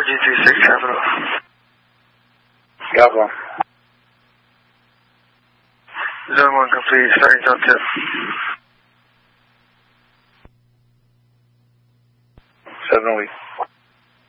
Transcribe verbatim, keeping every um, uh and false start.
G three six Capital. Capital. Zone one complete, starting zone two. Seven weeks.